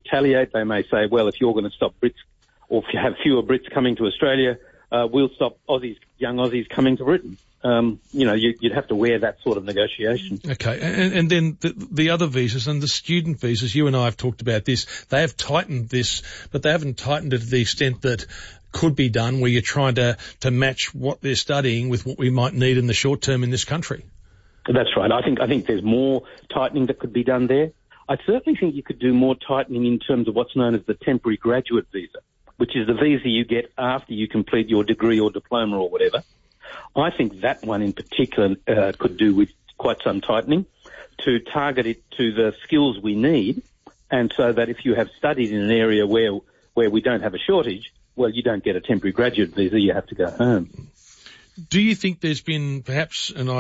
retaliate. They may say, well, if you're going to stop Brits, or if you have fewer Brits coming to Australia, we'll stop young Aussies coming to Britain. You'd have to wear that sort of negotiation. Okay, and then the other visas and the student visas, you and I have talked about this. They have tightened this, but they haven't tightened it to the extent that could be done, where you're trying to match what they're studying with what we might need in the short term in this country. That's right. I think there's more tightening that could be done there. I certainly think you could do more tightening in terms of what's known as the temporary graduate visa, which is the visa you get after you complete your degree or diploma or whatever. I think that one in particular could do with quite some tightening to target it to the skills we need, and so that if you have studied in an area where we don't have a shortage, well, you don't get a temporary graduate visa, you have to go home. Do you think there's been perhaps, and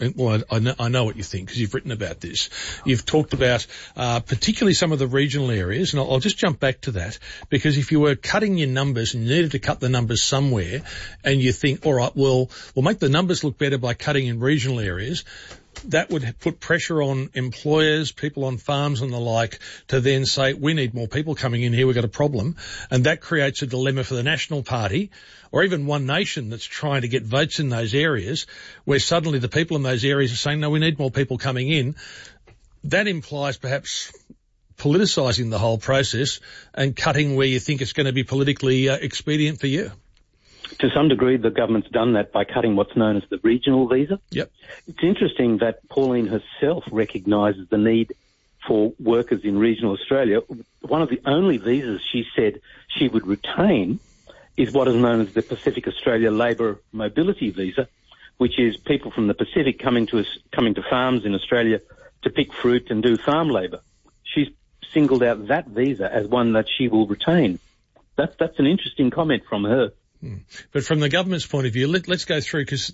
I know what you think because you've written about this. You've talked about particularly some of the regional areas, and I'll just jump back to that, because if you were cutting your numbers and you needed to cut the numbers somewhere, and you think, all right, we'll make the numbers look better by cutting in regional areas, that would put pressure on employers, people on farms and the like, to then say, we need more people coming in here, we've got a problem. And that creates a dilemma for the National Party, or even One Nation that's trying to get votes in those areas, where suddenly the people in those areas are saying, no, we need more people coming in. That implies perhaps politicising the whole process and cutting where you think it's going to be politically expedient for you. To some degree, the government's done that by cutting what's known as the regional visa. Yep. It's interesting that Pauline herself recognises the need for workers in regional Australia. One of the only visas she said she would retain is what is known as the Pacific Australia Labour Mobility Visa, which is people from the Pacific coming to farms in Australia to pick fruit and do farm labour. She's singled out that visa as one that she will retain. That's an interesting comment from her. But from the government's point of view, let's go through, because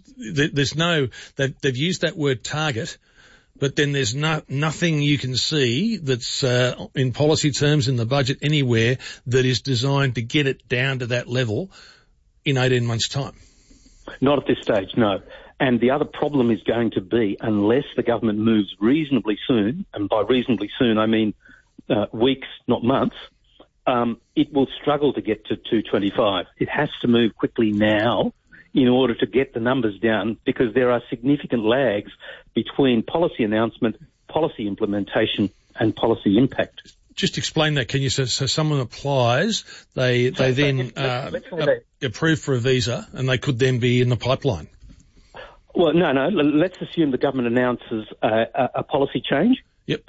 they've used that word target, but then there's nothing you can see that's in policy terms in the budget anywhere that is designed to get it down to that level in 18 months' time. Not at this stage, no. And the other problem is going to be, unless the government moves reasonably soon, and by reasonably soon I mean weeks, not months, it will struggle to get to 225. It has to move quickly now in order to get the numbers down, because there are significant lags between policy announcement, policy implementation and policy impact. Just explain that, can you? So someone applies, they then approve for a visa, and they could then be in the pipeline. Well, no. Let's assume the government announces a policy change. Yep.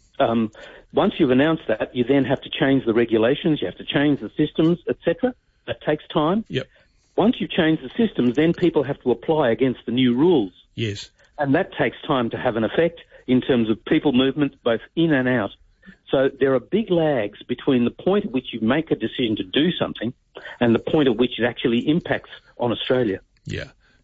Once you've announced that, you then have to change the regulations, you have to change the systems, etc. That takes time. Yep. Once you've changed the systems, then people have to apply against the new rules. Yes. And that takes time to have an effect in terms of people movement, both in and out. So there are big lags between the point at which you make a decision to do something and the point at which it actually impacts on Australia. Yeah.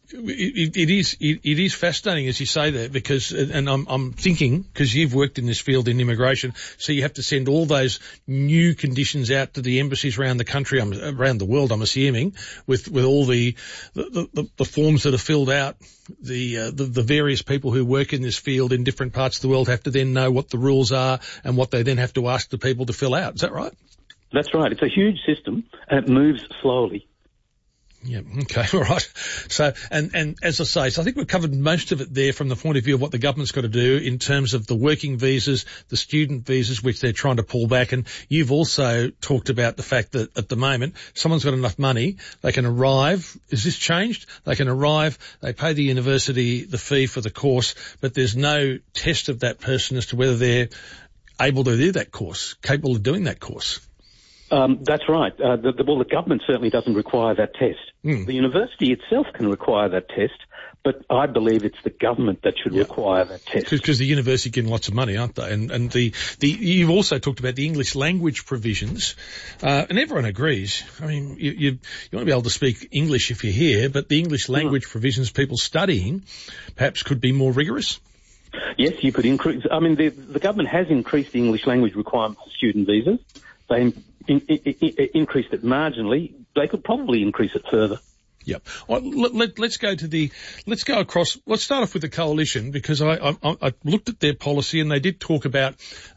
It is fascinating, as you say that, because, and I'm thinking, because you've worked in this field in immigration, so you have to send all those new conditions out to the embassies around the country, around the world, I'm assuming, with all the forms that are filled out. The various people who work in this field in different parts of the world have to then know what the rules are and what they then have to ask the people to fill out. Is that right? That's right. It's a huge system and it moves slowly. Yeah. Okay. All right. So, and as I say, so I think we've covered most of it there from the point of view of what the government's got to do in terms of the working visas, the student visas, which they're trying to pull back. And you've also talked about the fact that at the moment, someone's got enough money, they can arrive. Is this changed? They can arrive, they pay the university the fee for the course, but there's no test of that person as to whether they're able to do that course, capable of doing that course. That's right. The government certainly doesn't require that test. The university itself can require that test, but I believe it's the government that should require that test. Because the university getting lots of money, aren't they? And you've also talked about the English language provisions, and everyone agrees. I mean, you want to be able to speak English if you're here, but the English language provisions people studying perhaps could be more rigorous. Yes, you could increase. I mean, the government has increased the English language requirement for student visas. They increased it marginally. They could probably increase it further. Yep. Well, let's go across. Let's start off with the coalition, because I looked at their policy and they did talk about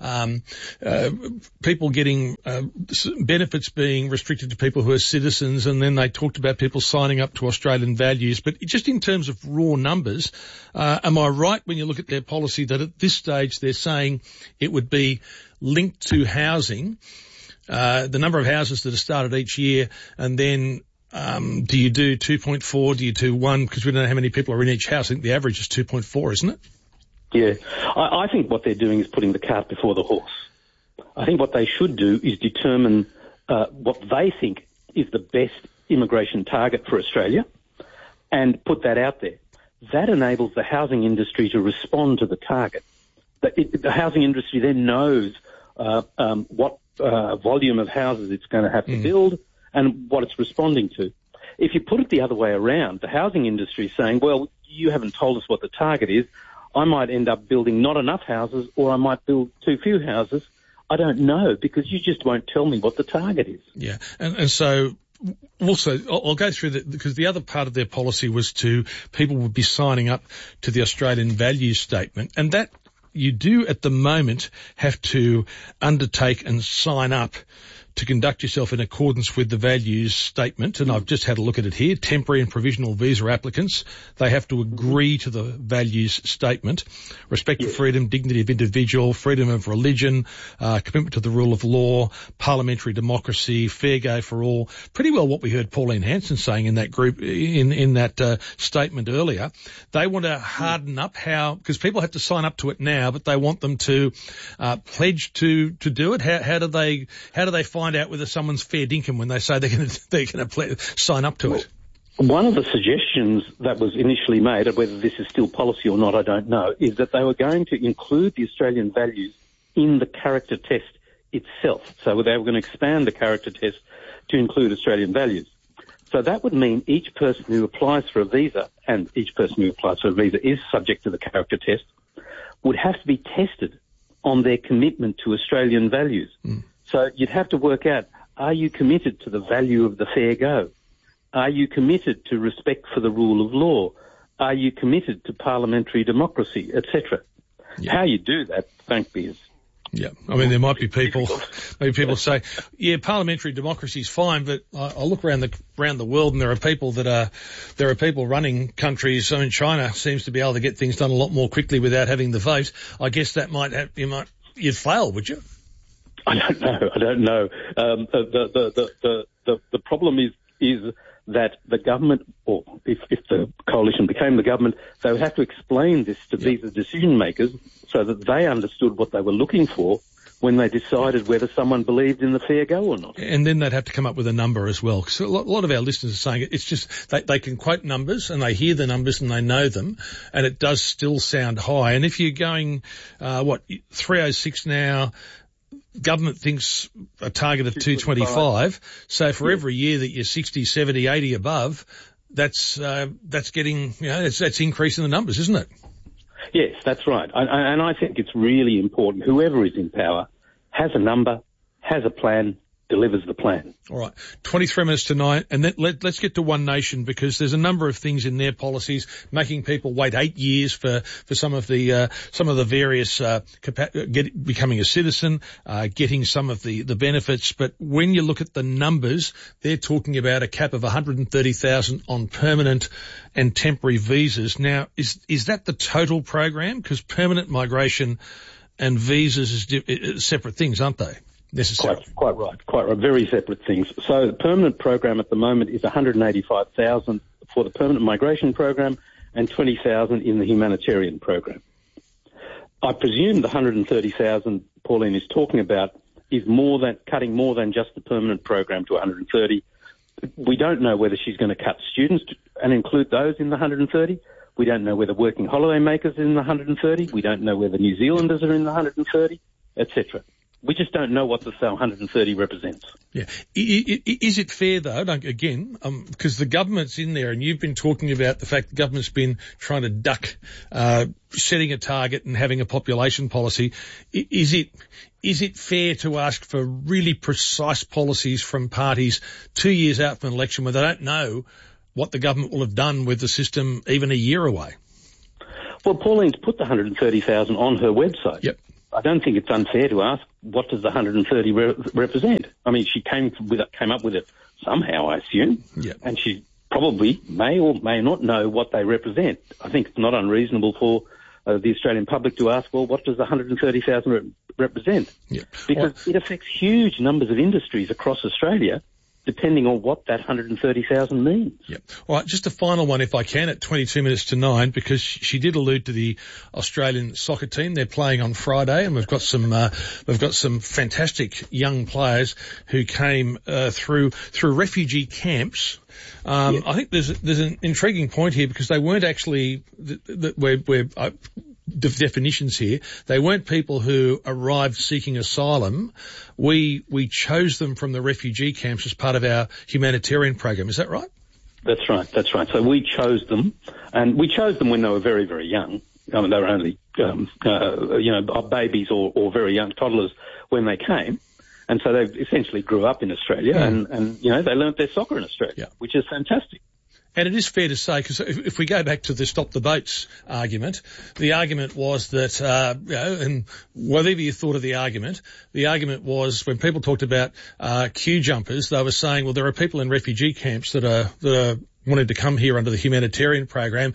people getting benefits being restricted to people who are citizens, and then they talked about people signing up to Australian values. But just in terms of raw numbers, am I right when you look at their policy that at this stage they're saying it would be linked to housing, the number of houses that are started each year, and then do you do 2.4? Do you do 1? Because we don't know how many people are in each house. I think the average is 2.4, isn't it? Yeah. I think what they're doing is putting the cart before the horse. I think what they should do is determine what they think is the best immigration target for Australia and put that out there. That enables the housing industry to respond to the target. The housing industry then knows what volume of houses it's going to have to build and what it's responding to. If you put it the other way around, the housing industry is saying, well, you haven't told us what the target is. I might end up building not enough houses, or I might build too few houses. I don't know, because you just won't tell me what the target is. Yeah, and so also I'll go through because the other part of their policy was people would be signing up to the Australian Values Statement, and that you do at the moment have to undertake and sign up to conduct yourself in accordance with the values statement, and I've just had a look at it here. Temporary and provisional visa applicants, they have to agree to the values statement. Respect for freedom, dignity of individual, freedom of religion, commitment to the rule of law, parliamentary democracy, fair go for all. Pretty well what we heard Pauline Hanson saying in that group, in that statement earlier. They want to harden up because people have to sign up to it now, but they want them to pledge to do it. How do they find out whether someone's fair dinkum when they say they're going to sign up to it? One of the suggestions that was initially made, whether this is still policy or not, I don't know, is that they were going to include the Australian values in the character test itself. So they were going to expand the character test to include Australian values. So that would mean each person who applies for a visa, and each person who applies for a visa is subject to the character test, would have to be tested on their commitment to Australian values. So you'd have to work out, are you committed to the value of the fair go? Are you committed to respect for the rule of law? Are you committed to parliamentary democracy, etc.? Yeah. How you do that, frankly, is... Yeah, I mean, there might be people say, yeah, parliamentary democracy is fine, but I look around the world and there are people running countries. I mean, China seems to be able to get things done a lot more quickly without having the vote. I guess that you'd fail, would you? I don't know. The problem is that the government, or if the coalition became the government, they would have to explain this to visa decision makers so that they understood what they were looking for when they decided whether someone believed in the fair go or not. And then they'd have to come up with a number as well. So a lot of our listeners are saying it's just they can quote numbers and they hear the numbers and they know them, and it does still sound high. And if you're going 306 now, government thinks a target of 225. So for every year that you're 60, 70, 80 above, that's getting, that's increasing the numbers, isn't it? Yes, that's right. And I think it's really important. Whoever is in power has a number, has a plan, delivers the plan. All right. 23 minutes to 9, and then let's get to One Nation, because there's a number of things in their policies making people wait 8 years for some of the various becoming a citizen, getting some of the benefits. But when you look at the numbers, they're talking about a cap of 130,000 on permanent and temporary visas. Now, is that the total program? Because permanent migration and visas is separate things, aren't they? Quite right. Very separate things. So the permanent program at the moment is 185,000 for the permanent migration program and 20,000 in the humanitarian program. I presume the 130,000 Pauline is talking about is cutting more than just the permanent program to 130. We don't know whether she's going to cut students and include those in the 130. We don't know whether working holiday makers are in the 130. We don't know whether New Zealanders are in the 130, etc. We just don't know what the 130 represents. Yeah. Is it fair, though, because the government's in there, and you've been talking about the fact the government's been trying to duck setting a target and having a population policy. Is it fair to ask for really precise policies from parties 2 years out from an election where they don't know what the government will have done with the system even a year away. Well, Pauline's put the 130,000 on her website. Yep. I don't think it's unfair to ask, what does the 130 represent? I mean, she came up with it somehow, I assume. Yep. And she probably may or may not know what they represent. I think it's not unreasonable for the Australian public to ask, well, what does the 130,000 represent? Yep. Because it affects huge numbers of industries across Australia, depending on what that 130,000 means. Yep. All right, just a final one, if I can, at 22 minutes to 9, because she did allude to the Australian soccer team. They're playing on Friday, and we've got some fantastic young players who came through refugee camps. Yes. I think there's an intriguing point here, because they weren't actually definitions here. They weren't people who arrived seeking asylum. We chose them from the refugee camps as part of our humanitarian program. Is that right? That's right. So we chose them, and we chose them when they were very, very young. I mean, they were only, babies or very young toddlers when they came. And so they essentially grew up in Australia and they learnt their soccer in Australia, which is fantastic. And it is fair to say, because if we go back to the Stop the Boats argument, the argument was that, and whatever you thought of the argument was when people talked about queue jumpers, they were saying, well, there are people in refugee camps that are wanting to come here under the humanitarian program.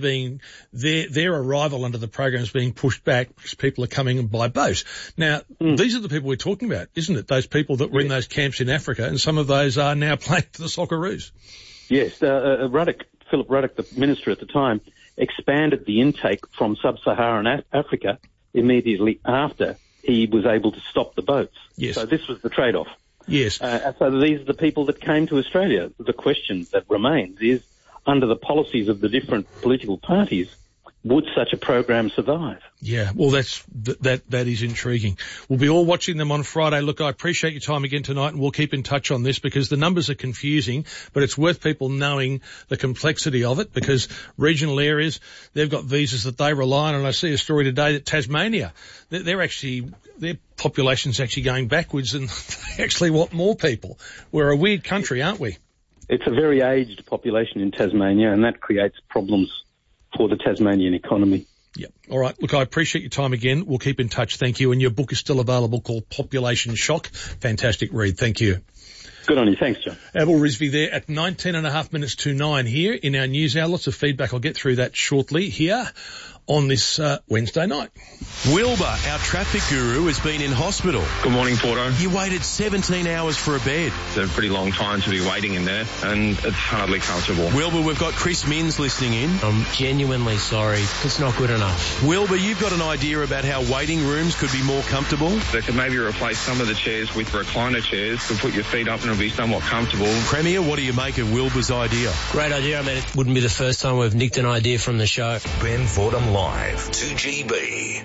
Their arrival under the program is being pushed back because people are coming by boat. Now, these are the people we're talking about, isn't it? Those people that were in those camps in Africa, and some of those are now playing for the Socceroos. Yes, Philip Ruddock, the minister at the time, expanded the intake from sub-Saharan Africa immediately after he was able to stop the boats. Yes. So this was the trade-off. Yes. So these are the people that came to Australia. The question that remains is, under the policies of the different political parties, would such a program survive? Yeah, well, that is intriguing. We'll be all watching them on Friday. Look, I appreciate your time again tonight, and we'll keep in touch on this, because the numbers are confusing, but it's worth people knowing the complexity of it, because regional areas, they've got visas that they rely on. And I see a story today that Tasmania, their population's actually going backwards, and they actually want more people. We're a weird country, aren't we? It's a very aged population in Tasmania, and that creates problems for the Tasmanian economy. Yeah. All right. Look, I appreciate your time again. We'll keep in touch. Thank you. And your book is still available, called Population Shock. Fantastic read. Thank you. Good on you. Thanks, John. Abel Rizvi there at 19.5 minutes to 9 here in our news hour. Lots of feedback. I'll get through that shortly here on this Wednesday night. Wilbur, our traffic guru, has been in hospital. Good morning, Porto. You waited 17 hours for a bed. It's a pretty long time to be waiting in there, and it's hardly comfortable. Wilbur, we've got Chris Minns listening in. I'm genuinely sorry. It's not good enough. Wilbur, you've got an idea about how waiting rooms could be more comfortable? They could maybe replace some of the chairs with recliner chairs to put your feet up and it'll be somewhat comfortable. Premier, what do you make of Wilbur's idea? Great idea. I mean, it wouldn't be the first time we've nicked an idea from the show. Ben Fordham Live, 2GB.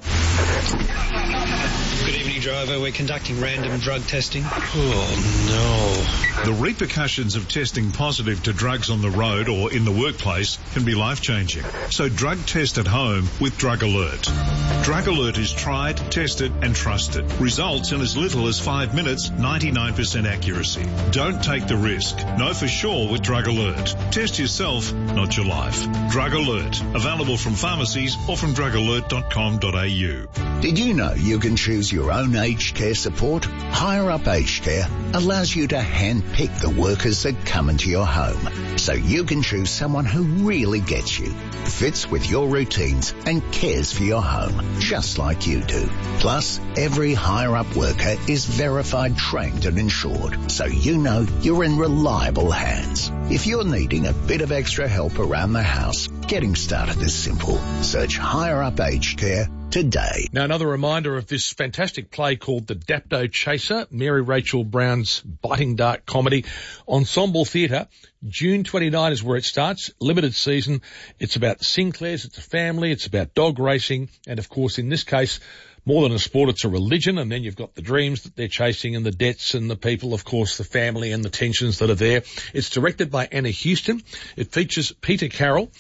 Good evening, driver. We're conducting random drug testing. Oh, no. The repercussions of testing positive to drugs on the road or in the workplace can be life-changing. So drug test at home with Drug Alert. Drug Alert is tried, tested and trusted. Results in as little as 5 minutes, 99% accuracy. Don't take the risk. Know for sure with Drug Alert. Test yourself, not your life. Drug Alert. Available from pharmacies or from drugalert.com.au. Did you know you can choose your own aged care support? Higher Up Aged Care allows you to hand-pick the workers that come into your home, so you can choose someone who really gets you, fits with your routines and cares for your home, just like you do. Plus, every Higher Up worker is verified, trained and insured, so you know you're in reliable hands. If you're needing a bit of extra help around the house, getting started is simple. Search Higher Up Aged Care today. Now, another reminder of this fantastic play called The Dapto Chaser, Mary Rachel Brown's biting dark comedy. Ensemble Theatre, June 29 is where it starts, limited season. It's about the Sinclairs, it's a family, it's about dog racing, and of course in this case, more than a sport, it's a religion, and then you've got the dreams that they're chasing and the debts and the people, of course, the family and the tensions that are there. It's directed by Anna Houston. It features Peter Carroll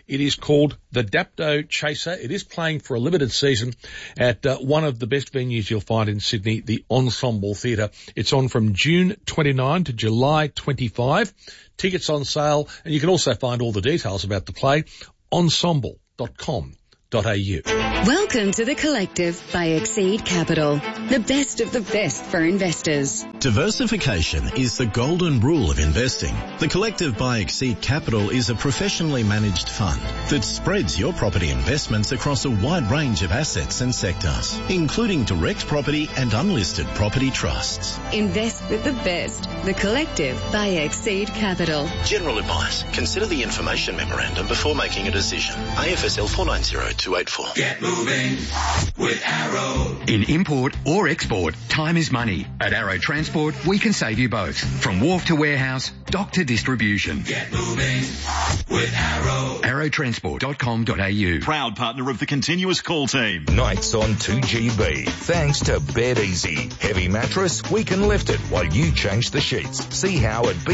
It is called the Dapto Chaser. It is playing for a limited season at one of the best venues you'll find in Sydney, the Ensemble Theatre. It's on from June 29 to July 25. Tickets on sale, and you can also find all the details about the play, ensemble.com.au. Welcome to The Collective by Exceed Capital, the best of the best for investors. Diversification is the golden rule of investing. The Collective by Exceed Capital is a professionally managed fund that spreads your property investments across a wide range of assets and sectors, including direct property and unlisted property trusts. Invest with the best. The Collective by Exceed Capital. General advice. Consider the information memorandum before making a decision. AFSL 490284. Get moving with Arrow. In import or export, time is money. At Arrow Transport, we can save you both. From wharf to warehouse, dock to distribution. Get moving with Arrow. Arrowtransport.com.au. Proud partner of the Continuous Call team. Nights on 2GB. Thanks to Bed Easy. Heavy mattress, we can lift it while you change the sheets. See how at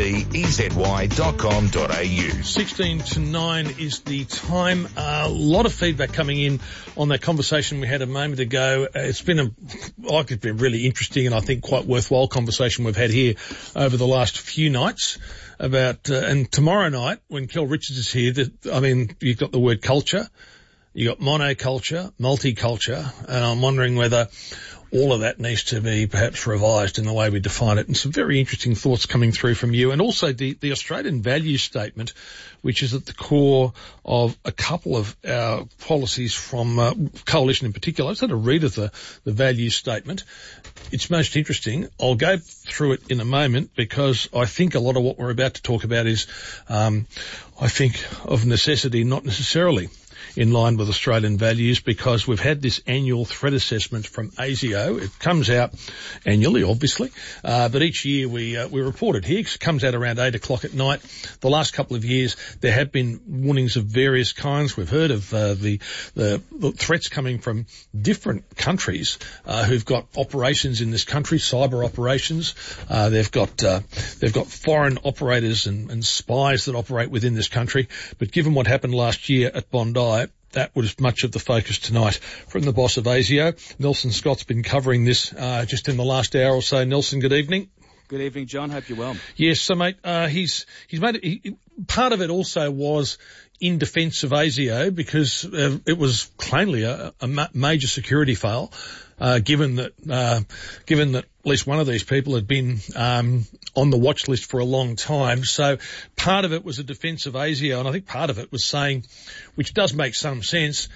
bedezy.com.au. 16 to 9 is the time. A lot of feedback coming in on that conversation we had a moment ago. It's been really interesting and I think quite worthwhile conversation we've had here over the last few nights about, and tomorrow night when Kel Richards is here, you've got the word culture, you've got monoculture, multiculture, and I'm wondering whether all of that needs to be perhaps revised in the way we define it. And some very interesting thoughts coming through from you. And also the Australian Values Statement, which is at the core of a couple of our policies from Coalition in particular. I just had a read of the Values Statement. It's most interesting. I'll go through it in a moment because I think a lot of what we're about to talk about is, I think, of necessity, not necessarily in line with Australian values, because we've had this annual threat assessment from ASIO. It comes out annually, obviously, but each year we report it here. It comes out around 8 o'clock at night. The last couple of years there have been warnings of various kinds. We've heard of the threats coming from different countries who've got operations in this country, cyber operations. They've got foreign operators and spies that operate within this country. But given what happened last year at Bondi, that was much of the focus tonight from the boss of ASIO. Nelson Scott's been covering this just in the last hour or so. Nelson, good evening. Good evening, John. Hope you're well. Yes, so mate, he's made part of it also was in defence of ASIO because it was plainly a major security fail. Given that at least one of these people had been on the watch list for a long time. So part of it was a defence of ASIO, and I think part of it was saying, which does make some sense,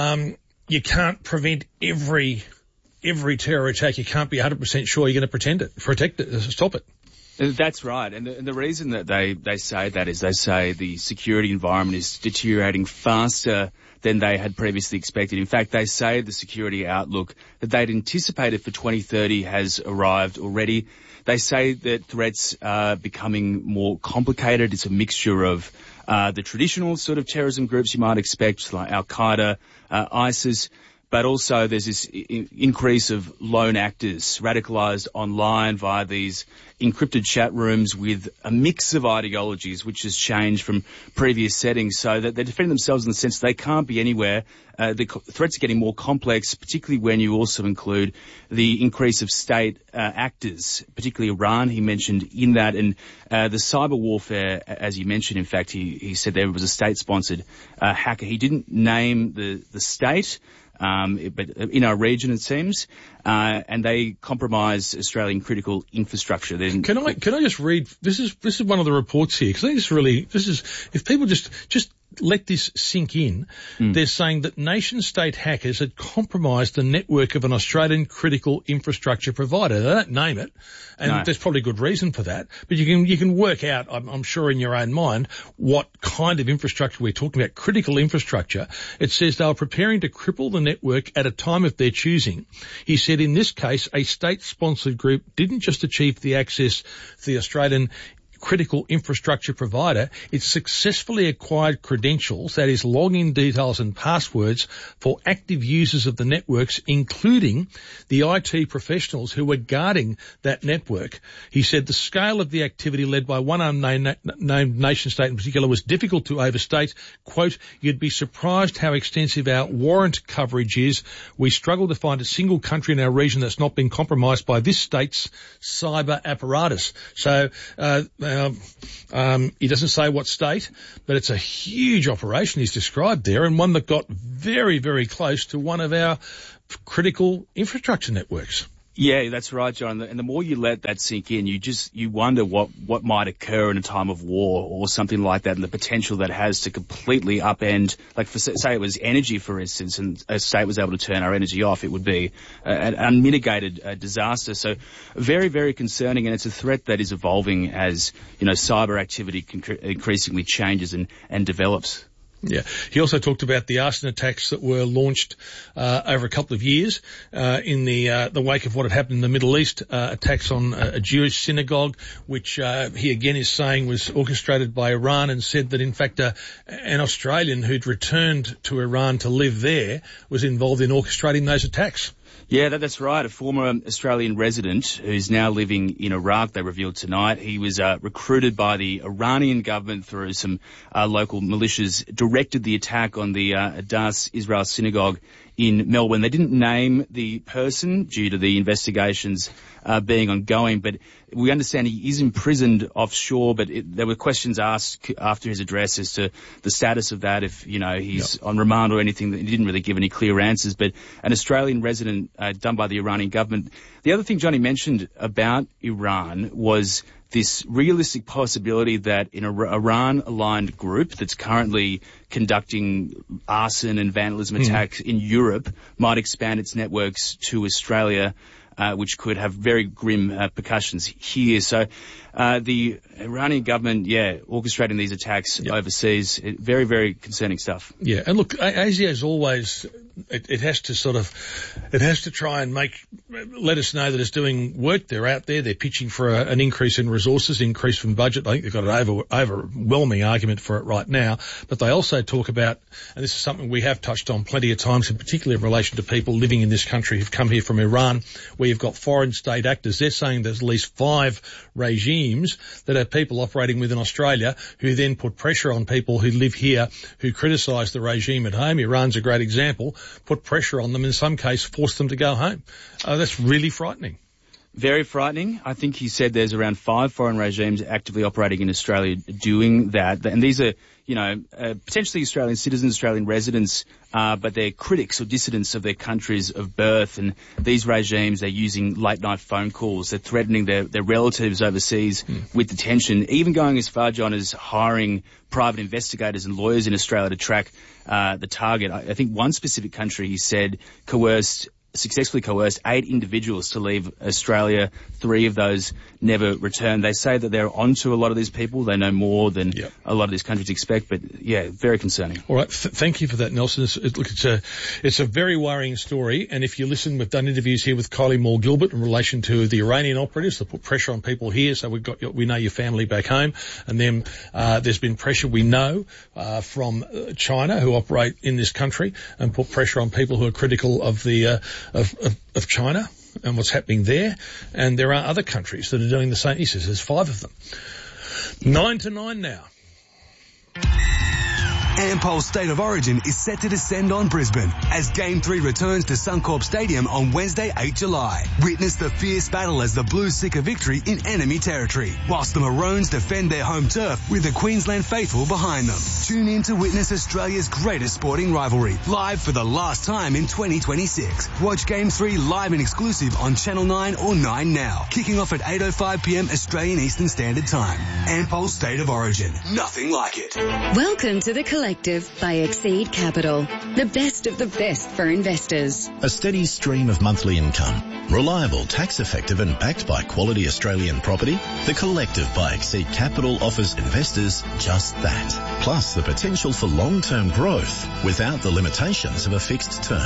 you can't prevent every terror attack. You can't be 100% sure you're going to protect it, stop it. That's right. And the reason that they say that is they say the security environment is deteriorating faster than they had previously expected. In fact, they say the security outlook that they'd anticipated for 2030 has arrived already. They say that threats are becoming more complicated. It's a mixture of the traditional sort of terrorism groups you might expect, like Al-Qaeda, ISIS, but also there's this increase of lone actors radicalized online via these encrypted chat rooms with a mix of ideologies, which has changed from previous settings, so that they defend themselves in the sense they can't be anywhere. The threats are getting more complex, particularly when you also include the increase of state actors, particularly Iran, he mentioned in that, and the cyber warfare, as you mentioned. In fact, he said there was a state-sponsored hacker. He didn't name the state, but in our region, it seems, and they compromise Australian critical infrastructure. Then can I just read? This is one of the reports here, because I think if people just let this sink in. They're saying that nation-state hackers had compromised the network of an Australian critical infrastructure provider. They don't name it, and there's probably good reason for that. But you can work out, I'm sure in your own mind, what kind of infrastructure we're talking about. Critical infrastructure. It says they were preparing to cripple the network at a time of their choosing. He said in this case, a state-sponsored group didn't just achieve the access to the Australian critical infrastructure provider, it successfully acquired credentials, that is login details and passwords, for active users of the networks, including the IT professionals who were guarding that network. He said the scale of the activity led by one unnamed nation state in particular was difficult to overstate. Quote, "You'd be surprised how extensive our warrant coverage is. We struggle to find a single country in our region that's not been compromised by this state's cyber apparatus." So he doesn't say what state, but it's a huge operation he's described there, and one that got very, very close to one of our critical infrastructure networks. Yeah, that's right, John. And the more you let that sink in, you wonder what might occur in a time of war or something like that, and the potential that has to completely upend, like say it was energy, for instance, and a state was able to turn our energy off, it would be an unmitigated disaster. So very, very concerning, and it's a threat that is evolving as, cyber activity increasingly changes and develops. Yeah. He also talked about the arson attacks that were launched over a couple of years in the wake of what had happened in the Middle East, attacks on a Jewish synagogue, which he again is saying was orchestrated by Iran, and said that in fact an Australian who'd returned to Iran to live there was involved in orchestrating those attacks. Yeah, that's right. A former Australian resident who's now living in Iraq, they revealed tonight. He was recruited by the Iranian government through some local militias, directed the attack on the Adass Israel synagogue in Melbourne. They didn't name the person due to the investigations being ongoing, but we understand he is imprisoned offshore, but there were questions asked after his address as to the status of that, if, he's on remand or anything. He didn't really give any clear answers, but an Australian resident done by the Iranian government. The other thing Johnny mentioned about Iran was this realistic possibility that an Iran-aligned group that's currently conducting arson and vandalism attacks in Europe might expand its networks to Australia, which could have very grim repercussions here. So the Iranian government, orchestrating these attacks overseas, very, very concerning stuff. Yeah, and look, Asia is always, it has to try and let us know that it's doing work. They're out there, they're pitching for an increase in resources, increase from budget. I think they've got an overwhelming argument for it right now. But they also talk about, and this is something we have touched on plenty of times, and particularly in relation to people living in this country who've come here from Iran, where you've got foreign state actors. They're saying there's at least 5 regimes that have people operating within Australia who then put pressure on people who live here who criticise the regime at home. Iran's a great example. Put pressure on them, in some case force them to go home. That's really frightening. Very frightening. I think he said there's around 5 foreign regimes actively operating in Australia doing that. And these are, potentially Australian citizens, Australian residents, but they're critics or dissidents of their countries of birth. And these regimes, they're using late-night phone calls. They're threatening their relatives overseas with detention, even going as far, John, as hiring private investigators and lawyers in Australia to track the target. I think one specific country, he said, successfully coerced 8 individuals to leave Australia. 3 of those never returned. They say that they're onto a lot of these people. They know more than a lot of these countries expect, but very concerning. All right. Thank you for that, Nelson. It's a very worrying story. And if you listen, we've done interviews here with Kylie Moore-Gilbert in relation to the Iranian operatives that put pressure on people here. So we know your family back home. And then, there's been pressure we know, from China, who operate in this country and put pressure on people who are critical of of China and what's happening there. And there are other countries that are doing the same. He says there's 5 of them. 9 to 9 now. Ampol's State of Origin is set to descend on Brisbane as Game 3 returns to Suncorp Stadium on Wednesday, 8 July. Witness the fierce battle as the Blues seek a victory in enemy territory, whilst the Maroons defend their home turf with the Queensland faithful behind them. Tune in to witness Australia's greatest sporting rivalry, live for the last time in 2026. Watch Game 3 live and exclusive on Channel 9 or 9 Now, kicking off at 8:05pm Australian Eastern Standard Time. Ampol State of Origin. Nothing like it. Welcome to the Collective by Exceed Capital, the best of the best for investors. A steady stream of monthly income, reliable, tax-effective and backed by quality Australian property, the Collective by Exceed Capital offers investors just that. Plus the potential for long-term growth without the limitations of a fixed term.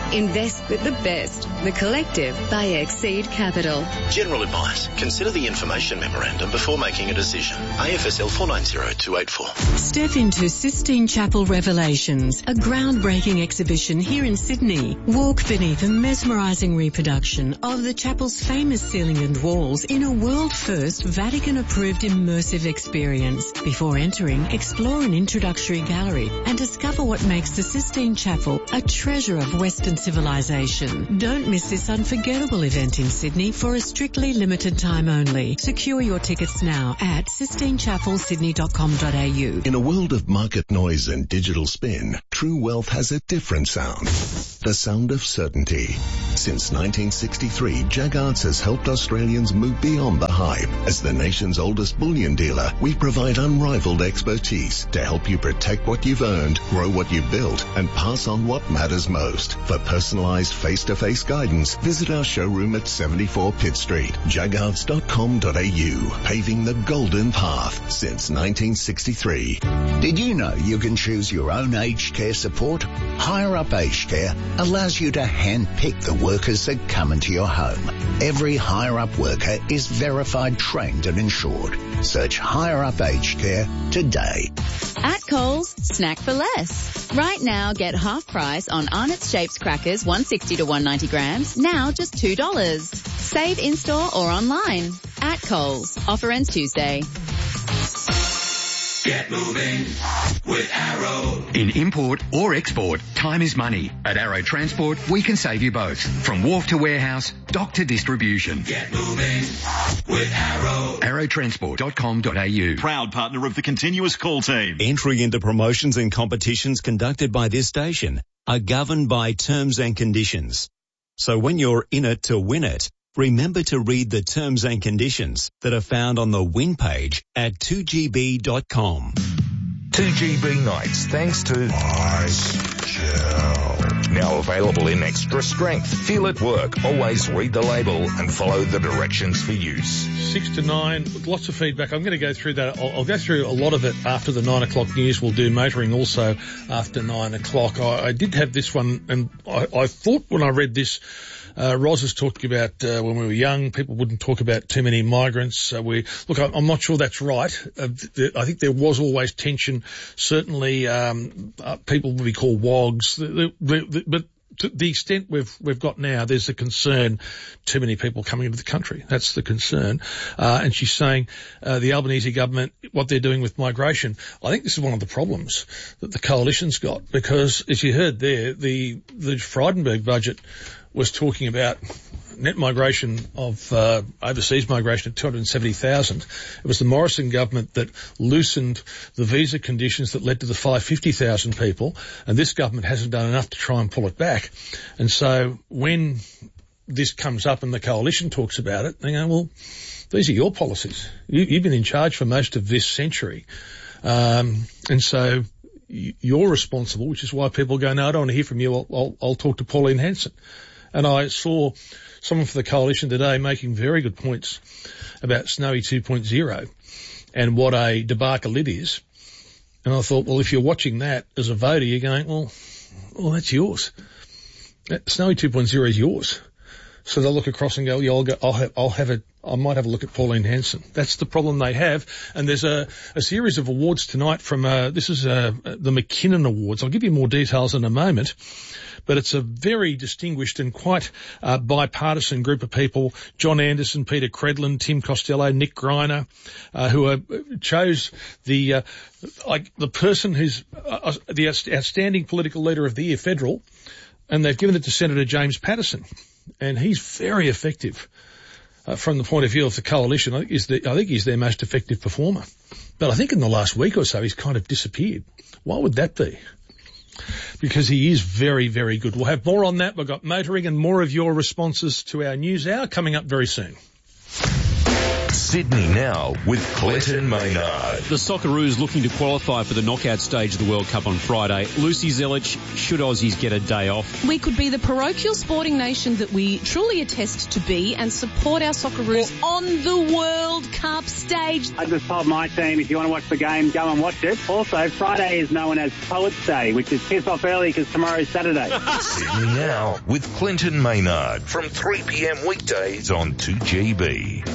Invest with the best. The Collective by Exceed Capital. General advice. Consider the information memorandum before making a decision. AFSL 490284. Step into Sistine Chapel Revelations, a groundbreaking exhibition here in Sydney. Walk beneath a mesmerising reproduction of the chapel's famous ceiling and walls in a world-first Vatican-approved immersive experience. Before entering, explore an introductory gallery and discover what makes the Sistine Chapel a treasure of Western civilization. Don't miss this unforgettable event in Sydney for a strictly limited time only. Secure your tickets now at sistinechapelsydney.com.au. In a world of market noise and digital spin, True Wealth has a different sound. The sound of certainty. Since 1963, Jaggards has helped Australians move beyond the hype. As the nation's oldest bullion dealer, we provide unrivaled expertise to help you protect what you've earned, grow what you've built, and pass on what matters most. For personalised face-to-face guidance, visit our showroom at 74 Pitt Street, jaggards.com.au, paving the golden path since 1963. Did you know you can choose your own aged care support? Higher Up Aged Care allows you to hand-pick the workers that come into your home. Every Higher Up worker is verified, trained and insured. Search Higher Up Aged Care today. At Coles, snack for less. Right now, get half price on Arnott's Shapes crackers, 160 to 190 grams, now just $2. Save in-store or online. At Coles. Offer ends Tuesday. Get moving with Arrow. In import or export, time is money. At Arrow Transport, we can save you both. From wharf to warehouse, dock to distribution. Get moving with Arrow. arrowtransport.com.au. Proud partner of the Continuous Call Team. Entry into promotions and competitions conducted by this station are governed by terms and conditions. So when you're in it to win it, remember to read the terms and conditions that are found on the win page at 2gb.com. 2GB nights thanks to Ice Gel. Now available in extra strength. Feel it work. Always read the label and follow the directions for use. 6 to 9, lots of feedback. I'm going to go through that. I'll go through a lot of it after the 9 o'clock news. We'll do motoring also after 9 o'clock. I did have this one, and I thought when I read this, Roz is talking about when we were young, people wouldn't talk about too many migrants. I'm not sure that's right. I think there was always tension. Certainly, people would be called wogs. But to the extent we've got now, there's a concern too many people coming into the country. That's the concern. And she's saying the Albanese government, what they're doing with migration, I think this is one of the problems that the coalition's got, because as you heard there, the Frydenberg budget was talking about net migration of overseas migration of 270,000. It was the Morrison government that loosened the visa conditions that led to the 550,000 people, and this government hasn't done enough to try and pull it back. And so when this comes up and the coalition talks about it, they go, well, these are your policies. You've been in charge for most of this century. And so you're responsible, which is why people go, no, I don't want to hear from you. I'll talk to Pauline Hanson. And I saw someone for the coalition today making very good points about Snowy 2.0 and what a debacle it is. And I thought, well, if you're watching that as a voter, you're going, well, that's yours. Snowy 2.0 is yours. So they'll look across and go, yeah, I might have a look at Pauline Hanson. That's the problem they have. And there's a series of awards tonight from, this is the McKinnon Awards. I'll give you more details in a moment. But it's a very distinguished and quite bipartisan group of people. John Anderson, Peter Credlin, Tim Costello, Nick Greiner, who chose the person who's the outstanding political leader of the year, federal, and they've given it to Senator James Patterson. And he's very effective from the point of view of the coalition. I think he's their most effective performer. But I think in the last week or so he's kind of disappeared. Why would that be? Because he is very, very good. We'll have more on that. We've got motoring and more of your responses to our news hour coming up very soon. Sydney Now with Clinton Maynard. The Socceroos looking to qualify for the knockout stage of the World Cup on Friday. Lucy Zelic, should Aussies get a day off? We could be the parochial sporting nation that we truly attest to be and support our Socceroos on the World Cup stage. I just told my team, if you want to watch the game, go and watch it. Also, Friday is known as Poets' Day, which is piss off early because tomorrow's Saturday. Sydney Now with Clinton Maynard from 3 p.m. weekdays on 2GB.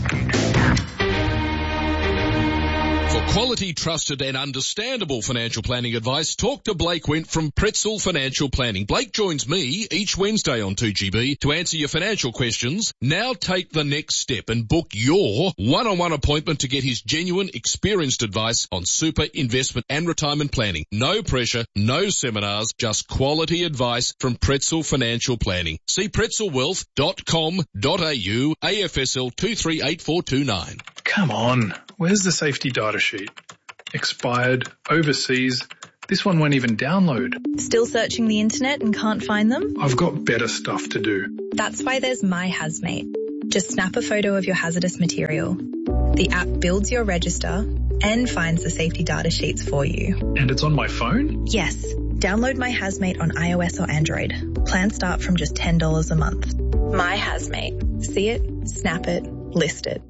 For quality, trusted and understandable financial planning advice, talk to Blake Wint from Pretzel Financial Planning. Blake joins me each Wednesday on 2GB to answer your financial questions. Now take the next step and book your one-on-one appointment to get his genuine, experienced advice on super, investment and retirement planning. No pressure, no seminars, just quality advice from Pretzel Financial Planning. See pretzelwealth.com.au, AFSL 238429. Come on, where's the safety data sheet? Expired, overseas. This one won't even download. Still searching the internet and can't find them? I've got better stuff to do. That's why there's My Hazmate. Just snap a photo of your hazardous material. The app builds your register and finds the safety data sheets for you. And it's on my phone? Yes. Download My Hazmate on iOS or Android. Plans start from just $10 a month. My Hazmate. See it, snap it, list it.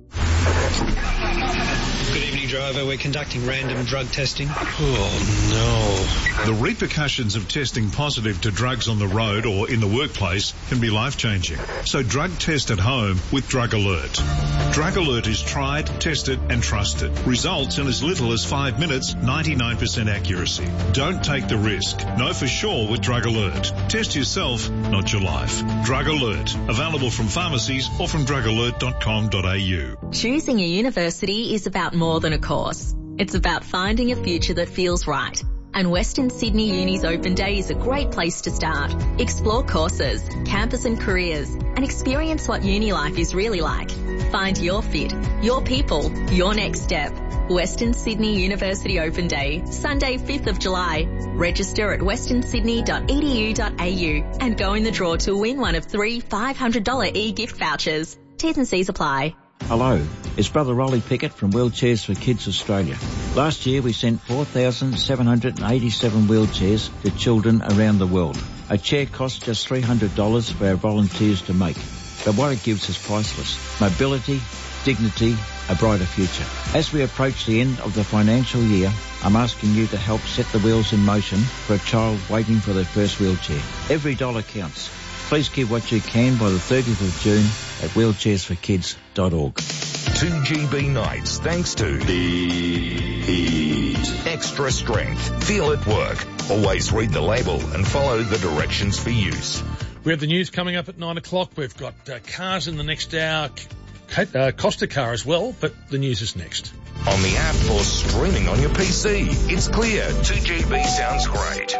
Good evening, driver. We're conducting random drug testing. Oh, no. The repercussions of testing positive to drugs on the road or in the workplace can be life-changing. So drug test at home with Drug Alert. Drug Alert is tried, tested and trusted. Results in as little as 5 minutes, 99% accuracy. Don't take the risk. Know for sure with Drug Alert. Test yourself, not your life. Drug Alert. Available from pharmacies or from drugalert.com.au. Choosing a university is about more than a course. It's about finding a future that feels right. And Western Sydney Uni's Open Day is a great place to start. Explore courses, campus and careers, and experience what uni life is really like. Find your fit, your people, your next step. Western Sydney University Open Day, Sunday 5th of July. Register at westernsydney.edu.au and go in the draw to win one of 3 $500 e-gift vouchers. T's and C's apply. Hello, it's Brother Rolly Pickett from Wheelchairs for Kids Australia. Last year we sent 4,787 wheelchairs to children around the world. A chair costs just $300 for our volunteers to make, but what it gives is priceless. Mobility, dignity, a brighter future. As we approach the end of the financial year, I'm asking you to help set the wheels in motion for a child waiting for their first wheelchair. Every dollar counts. Please give what you can by the 30th of June at wheelchairsforkids.org. 2GB nights thanks to the Heat. Extra strength. Feel it work. Always read the label and follow the directions for use. We have the news coming up at 9 o'clock. We've got cars in the next hour, Costa Car as well, but the news is next. On the app or streaming on your PC. It's clear. 2GB sounds great.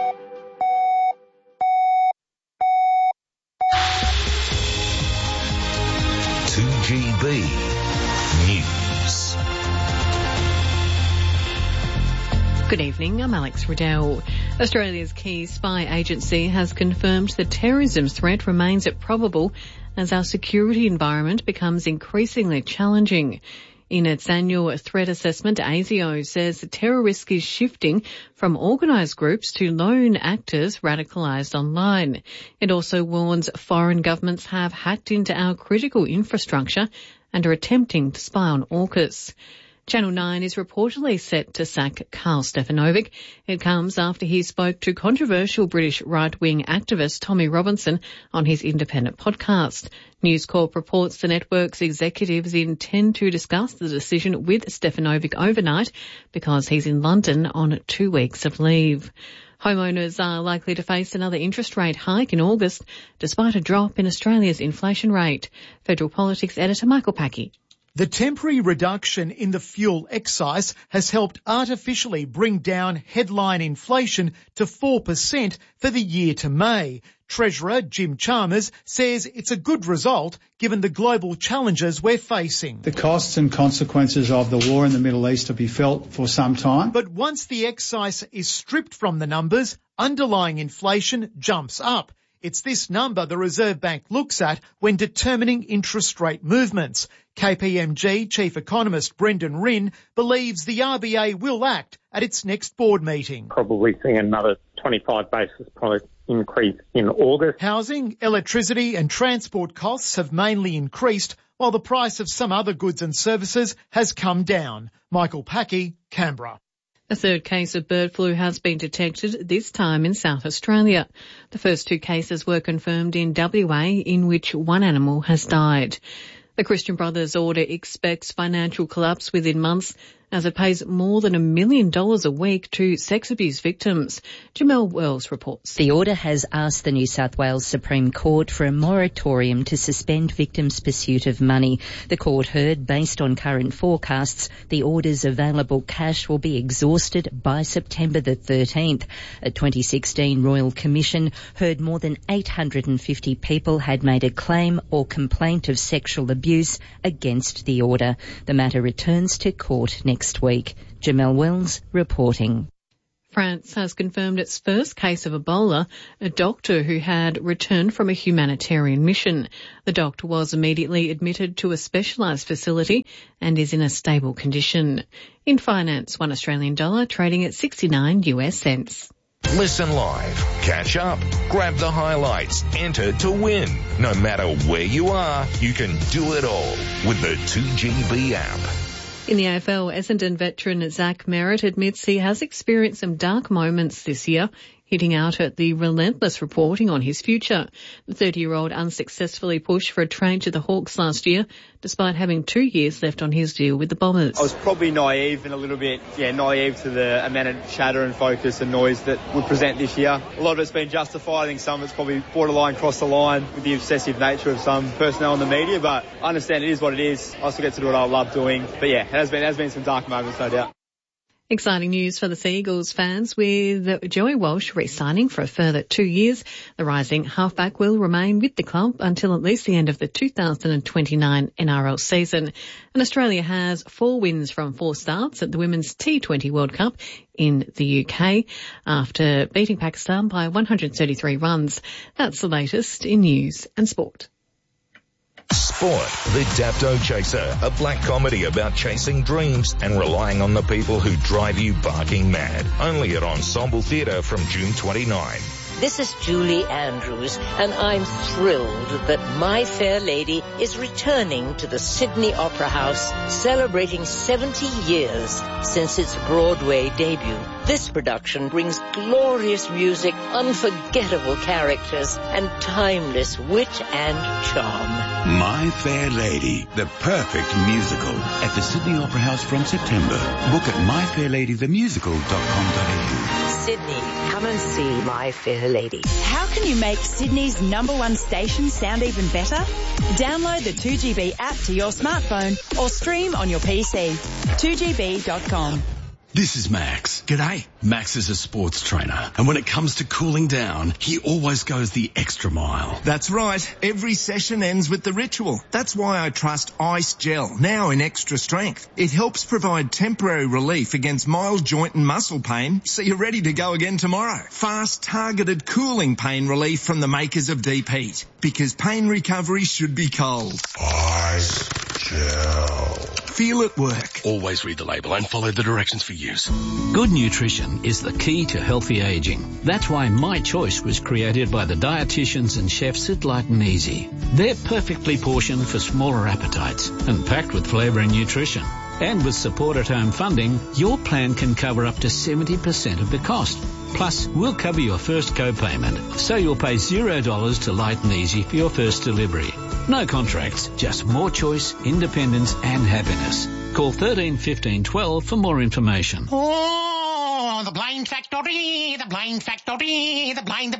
GB News. Good evening, I'm Alex Riddell. Australia's key spy agency has confirmed the terrorism threat remains probable as our security environment becomes increasingly challenging. In its annual threat assessment, ASIO says the terror risk is shifting from organised groups to lone actors radicalised online. It also warns foreign governments have hacked into our critical infrastructure and are attempting to spy on AUKUS. Channel 9 is reportedly set to sack Karl Stefanovic. It comes after he spoke to controversial British right-wing activist Tommy Robinson on his independent podcast. News Corp reports the network's executives intend to discuss the decision with Stefanovic overnight because he's in London on 2 weeks of leave. Homeowners are likely to face another interest rate hike in August, despite a drop in Australia's inflation rate. Federal Politics editor Michael Packey. The temporary reduction in the fuel excise has helped artificially bring down headline inflation to 4% for the year to May. Treasurer Jim Chalmers says it's a good result given the global challenges we're facing. The costs and consequences of the war in the Middle East will be felt for some time. But once the excise is stripped from the numbers, underlying inflation jumps up. It's this number the Reserve Bank looks at when determining interest rate movements. KPMG Chief Economist Brendan Rinn believes the RBA will act at its next board meeting. Probably seeing another 25 basis point increase in August. Housing, electricity and transport costs have mainly increased, while the price of some other goods and services has come down. Michael Packey, Canberra. A third case of bird flu has been detected, this time in South Australia. The first 2 cases were confirmed in WA, in which 1 animal has died. The Christian Brothers Order expects financial collapse within months as it pays more than $1 million a week to sex abuse victims. Jamelle Wells reports. The order has asked the New South Wales Supreme Court for a moratorium to suspend victims' pursuit of money. The court heard, based on current forecasts, the order's available cash will be exhausted by September the 13th. A 2016 Royal Commission heard more than 850 people had made a claim or complaint of sexual abuse against the order. The matter returns to court next week. Jamelle Wells reporting. France has confirmed its first case of Ebola, a doctor who had returned from a humanitarian mission. The doctor was immediately admitted to a specialised facility and is in a stable condition. In finance, $1 Australian dollar trading at 69 US cents. Listen live, catch up, grab the highlights, enter to win. No matter where you are, you can do it all with the 2GB app. In the AFL, Essendon veteran Zach Merritt admits he has experienced some dark moments this year, hitting out at the relentless reporting on his future. The 30-year-old unsuccessfully pushed for a trade to the Hawks last year, despite having 2 years left on his deal with the Bombers. I was probably naive and a little bit, naive to the amount of chatter and focus and noise that would present this year. A lot of it's been justified. I think some of it's probably borderline crossed the line with the obsessive nature of some personnel in the media, but I understand it is what it is. I still get to do what I love doing. But yeah, it has been some dark moments, no doubt. Exciting news for the Sea Eagles fans, with Joey Walsh re-signing for a further 2 years. The rising halfback will remain with the club until at least the end of the 2029 NRL season. And Australia has 4 wins from 4 starts at the Women's T20 World Cup in the UK after beating Pakistan by 133 runs. That's the latest in news and sport. Sport, The Dapto Chaser, a black comedy about chasing dreams and relying on the people who drive you barking mad. Only at Ensemble Theatre from June 29. This is Julie Andrews, and I'm thrilled that My Fair Lady is returning to the Sydney Opera House, celebrating 70 years since its Broadway debut. This production brings glorious music, unforgettable characters, and timeless wit and charm. My Fair Lady, the perfect musical, at the Sydney Opera House from September. Book at myfairladythemusical.com.au. Sydney, come and see My Fair Lady. How can you make Sydney's #1 station sound even better? Download the 2GB app to your smartphone or stream on your PC. 2GB.com. This is Max. G'day. Max is a sports trainer, and when it comes to cooling down, he always goes the extra mile. That's right. Every session ends with the ritual. That's why I trust Ice Gel, now in extra strength. It helps provide temporary relief against mild joint and muscle pain, so you're ready to go again tomorrow. Fast, targeted cooling pain relief from the makers of Deep Heat, because pain recovery should be cold. Ice Gel. Feel it work. Always read the label and follow the directions for use. Good nutrition is the key to healthy aging. That's why My Choice was created by the dietitians and chefs at Light and Easy. They're perfectly portioned for smaller appetites and packed with flavour and nutrition. And with support at home funding, your plan can cover up to 70% of the cost. Plus, we'll cover your first co-payment, so you'll pay $0 to Light and Easy for your first delivery. No contracts, just more choice, independence and happiness. Call 13 15 12 for more information. Oh, the Blind Factory, the Blind Factory, the Blind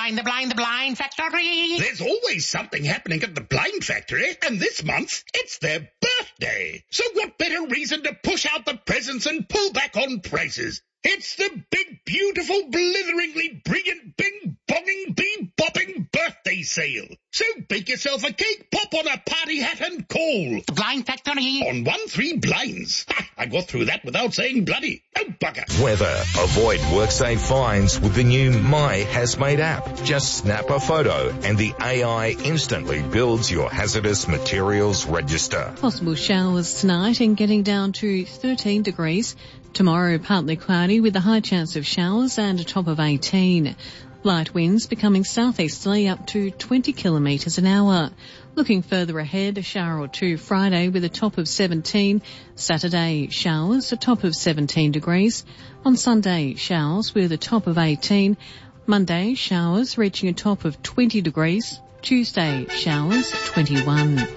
Factory. There's always something happening at the Blind Factory, and this month it's their birthday. So what better reason to push out the presents and pull back on prices? It's the big, beautiful, blitheringly brilliant, bing-bonging, bee-bopping birthday sale. So bake yourself a cake, pop on a party hat and call. The Blind Factory. On 1-3 blinds. Ha, I got through that without saying bloody. Oh, bugger. Weather. Avoid WorkSafe fines with the new My HazMate app. Just snap a photo and the AI instantly builds your hazardous materials register. Possible showers tonight and getting down to 13 degrees. Tomorrow, partly cloudy with a high chance of showers and a top of 18. Light winds becoming southeasterly up to 20 kilometres an hour. Looking further ahead, a shower or two Friday with a top of 17. Saturday, showers, a top of 17 degrees. On Sunday, showers with a top of 18. Monday, showers reaching a top of 20 degrees. Tuesday, showers, 21.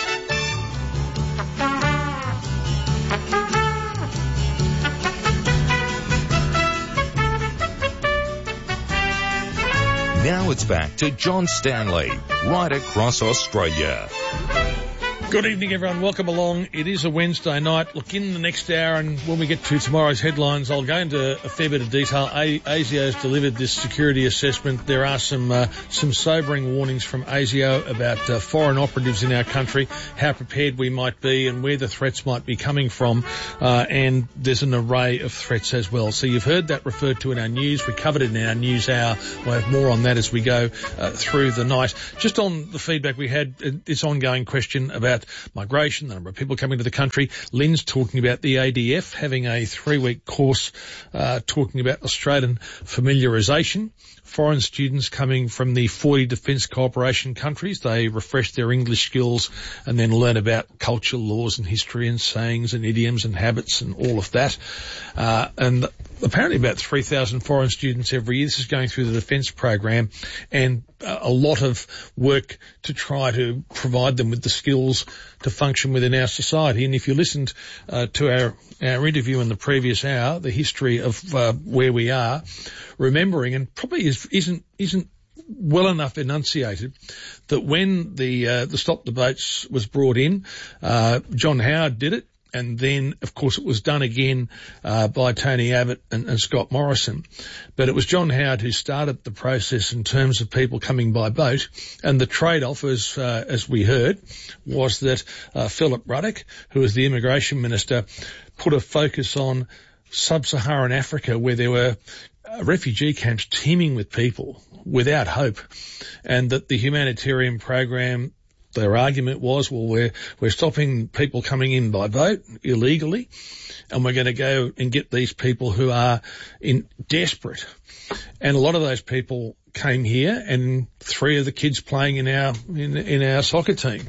Now it's back to John Stanley, right across Australia. Good evening, everyone. Welcome along. It is a Wednesday night. Look, in the next hour, and when we get to tomorrow's headlines, I'll go into a fair bit of detail. ASIO's delivered this security assessment. There are some sobering warnings from ASIO about foreign operatives in our country, how prepared we might be and where the threats might be coming from. And there's an array of threats as well. So you've heard that referred to in our news. We covered it in our news hour. We'll have more on that as we go through the night. Just on the feedback we had, this ongoing question about migration, the number of people coming to the country. Lynn's talking about the ADF having a 3-week course talking about Australian familiarisation. Foreign students coming from the 40 Defence Cooperation countries, they refresh their English skills and then learn about culture, laws and history and sayings and idioms and habits and all of that. And apparently about 3,000 foreign students every year. This is going through the defence program, and a lot of work to try to provide them with the skills to function within our society. And if you listened to our interview in the previous hour, the history of where we are, remembering, and probably isn't well enough enunciated, that when the Stop the Boats was brought in, John Howard did it. And then, of course, it was done again by Tony Abbott and Scott Morrison. But it was John Howard who started the process in terms of people coming by boat. And the trade-off, as we heard, was that Philip Ruddock, who was the Immigration Minister, put a focus on sub-Saharan Africa, where there were refugee camps teeming with people without hope, and that the humanitarian program, their argument was, well, we're stopping people coming in by boat illegally, and we're going to go and get these people who are desperate. And a lot of those people came here, and 3 of the kids playing in our soccer team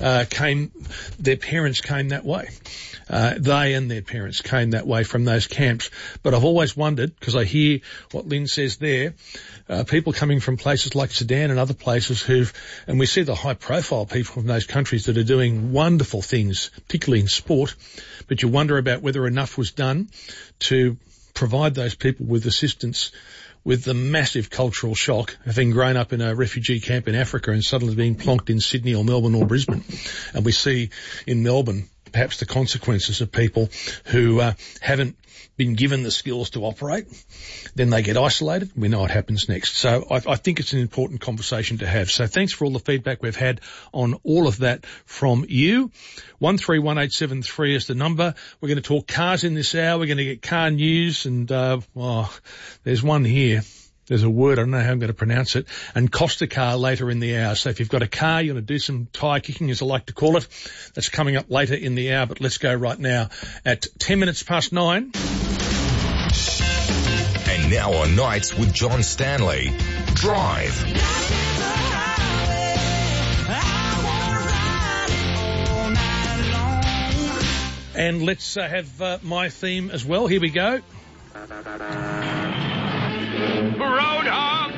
their parents came that way. They and their parents came that way from those camps. But I've always wondered, because I hear what Lynn says there, people coming from places like Sudan and other places and we see the high profile people from those countries that are doing wonderful things, particularly in sport, but you wonder about whether enough was done to provide those people with assistance with the massive cultural shock of having grown up in a refugee camp in Africa and suddenly being plonked in Sydney or Melbourne or Brisbane. And we see in Melbourne perhaps the consequences of people who haven't been given the skills to operate. Then they get isolated. We know what happens next. So I think it's an important conversation to have. So thanks for all the feedback we've had on all of that from you. 131873 is the number. We're going to talk cars in this hour. We're going to get car news, and there's one here. There's a word, I don't know how I'm going to pronounce it, and Costa Car later in the hour. So if you've got a car, you want to do some tyre kicking, as I like to call it, that's coming up later in the hour. But let's go right now at 10 minutes past 9. And now on Nights with John Stanley, Drive. And let's have my theme as well. Here we go. Roadhog!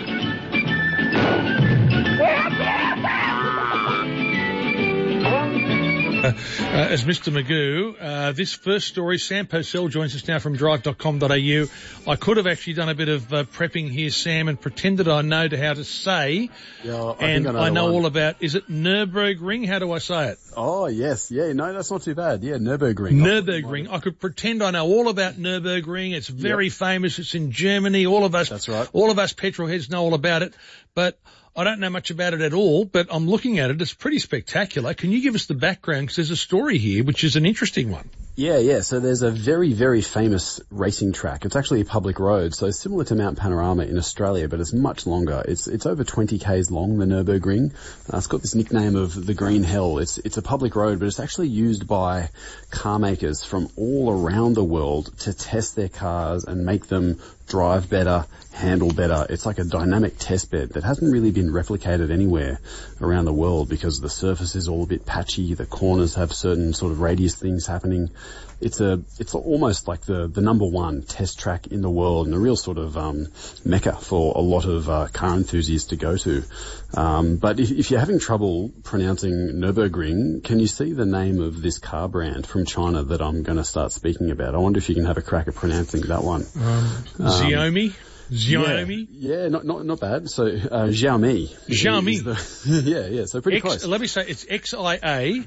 as Mr. Magoo. This first story, Sam Purcell joins us now from drive.com.au. I could have actually done a bit of prepping here, Sam, and pretended I know how to say. Yeah, I know all about, is it Nürburgring? How do I say it? Oh, yes. Yeah, no, that's not too bad. Yeah, Nürburgring. Nürburgring. I could pretend I know all about Nürburgring. It's very famous. It's in Germany. All of us, that's right. All of us petrol heads know all about it, but I don't know much about it at all, but I'm looking at it. It's pretty spectacular. Can you give us the background? Because there's a story here, which is an interesting one. Yeah. So there's a very, very famous racing track. It's actually a public road, so similar to Mount Panorama in Australia, but it's much longer. It's over 20 k's long, the Nürburgring. It's got this nickname of the Green Hell. It's a public road, but it's actually used by car makers from all around the world to test their cars and make them drive better, handle better. It's like a dynamic test bed that hasn't really been replicated anywhere around the world because the surface is all a bit patchy. The corners have certain sort of radius things happening. It's almost like the number one test track in the world and a real sort of mecca for a lot of car enthusiasts to go to. But if you're having trouble pronouncing Nürburgring, can you see the name of this car brand from China that I'm going to start speaking about? I wonder if you can have a crack at pronouncing that one. Xiaomi? Xiaomi? Yeah, not bad. So, Xiaomi. Xiaomi. Yeah, so pretty close. Let me say, it's Xiaomi.